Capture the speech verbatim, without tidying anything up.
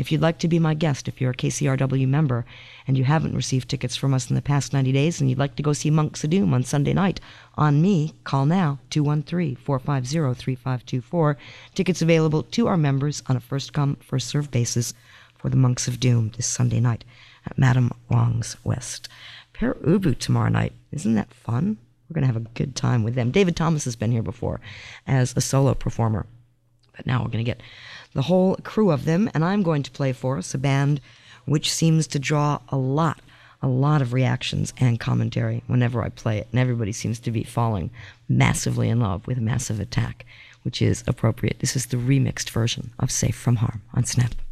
If you'd like to be my guest, if you're a K C R W member and you haven't received tickets from us in the past ninety days and you'd like to go see Monks of Doom on Sunday night on me, call now, two one three, four five zero, three five two four. Tickets available to our members on a first-come, first-served basis for the Monks of Doom this Sunday night at Madame Wong's West. Pere Ubu tomorrow night. Isn't that fun? We're going to have a good time with them. David Thomas has been here before as a solo performer. But now we're going to get the whole crew of them, and I'm going to play for us a band which seems to draw a lot, a lot of reactions and commentary whenever I play it, and everybody seems to be falling massively in love with Massive Attack, which is appropriate. This is the remixed version of Safe from Harm on Snap.